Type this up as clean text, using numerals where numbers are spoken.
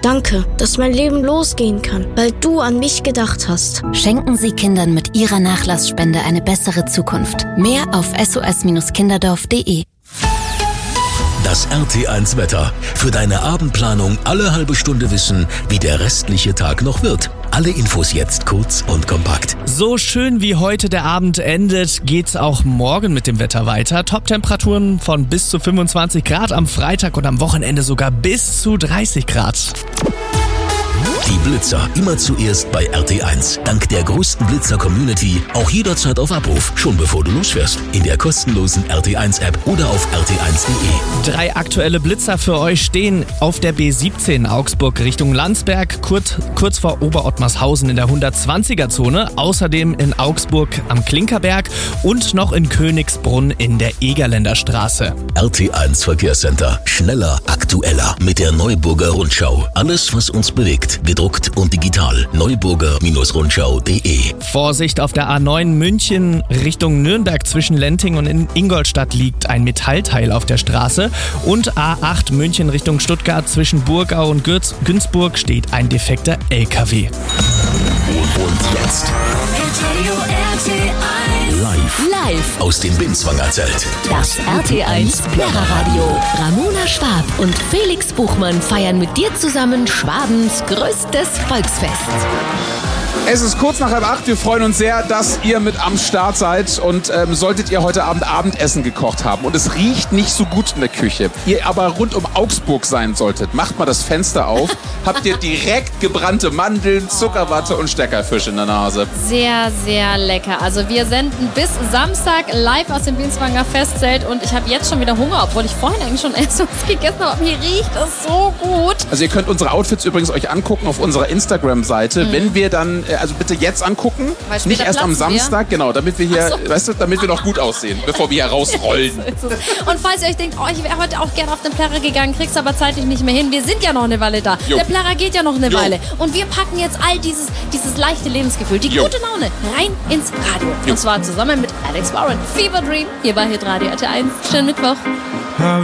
Danke, dass mein Leben losgehen kann, weil du an mich gedacht hast. Schenken Sie Kindern mit Ihrer Nachlassspende eine bessere Zukunft. Mehr auf sos-kinderdorf.de. Das RT1 Wetter. Für deine Abendplanung alle halbe Stunde wissen, wie der restliche Tag noch wird. Alle Infos jetzt kurz und kompakt. So schön wie heute der Abend endet, geht's auch morgen mit dem Wetter weiter. Top-Temperaturen von bis zu 25 Grad am Freitag und am Wochenende sogar bis zu 30 Grad. Die Blitzer immer zuerst bei RT1. Dank der größten Blitzer-Community auch jederzeit auf Abruf, schon bevor du losfährst. In der kostenlosen RT1-App oder auf rt1.de. 3 aktuelle Blitzer für euch stehen auf der B17 Augsburg Richtung Landsberg, kurz vor Oberottmarshausen in der 120er-Zone. Außerdem in Augsburg am Klinkerberg und noch in Königsbrunn in der Egerländer Straße. RT1 Verkehrscenter. Schneller, aktueller mit der Neuburger Rundschau. Alles, was uns bewegt. Gedruckt und digital. Neuburger-Rundschau.de. Vorsicht auf der A9 München Richtung Nürnberg zwischen Lenting und in Ingolstadt liegt ein Metallteil auf der Straße. Und A8 München Richtung Stuttgart zwischen Burgau und Günzburg steht ein defekter LKW. Und jetzt live aus dem Binswanger Zelt. Das RT1 Plärreradio. Ramona Schwab und Felix Buchmann feiern mit dir zusammen Schwabens größtes Volksfest. Es ist kurz nach 7:30. Wir freuen uns sehr, dass ihr mit am Start seid. Und solltet ihr heute Abend Abendessen gekocht haben und es riecht nicht so gut in der Küche, ihr aber rund um Augsburg sein solltet, macht mal das Fenster auf. Habt ihr direkt gebrannte Mandeln, Zuckerwatte und Steckerfisch in der Nase. Sehr, sehr lecker. Also wir senden bis Samstag live aus dem Binswanger Festzelt und ich habe jetzt schon wieder Hunger, obwohl ich vorhin eigentlich schon was gegessen habe. Aber mir riecht es so gut. Also ihr könnt unsere Outfits übrigens euch angucken auf unserer Instagram-Seite. Wenn wir dann, also bitte jetzt angucken, nicht erst am Samstag, genau, damit wir hier, weißt du, damit wir noch gut aussehen, bevor wir hier rausrollen. Und falls ihr euch denkt, ich wäre heute auch gerne auf den Plärrer gegangen, kriegst aber zeitlich nicht mehr hin, wir sind ja noch eine Weile da. Der Plärrer geht ja noch eine Weile. Und wir packen jetzt all dieses leichte Lebensgefühl, die gute Laune rein ins Radio. Und zwar zusammen mit Alex Warren. Fever Dream, hier bei Hitradio RT1. Schönen Mittwoch.